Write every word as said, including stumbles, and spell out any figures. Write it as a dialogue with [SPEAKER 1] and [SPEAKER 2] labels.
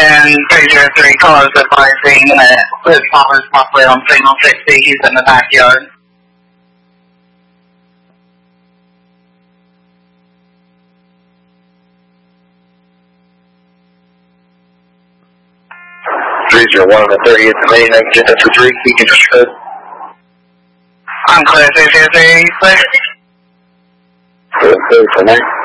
[SPEAKER 1] and three zero three cars advising that his father's possibly on signal sixty. He's in the backyard.
[SPEAKER 2] three zero one on the thirtieth, main exit for three, you can just good.
[SPEAKER 1] I'm clear, three zero three, clear.
[SPEAKER 2] Good, good for now.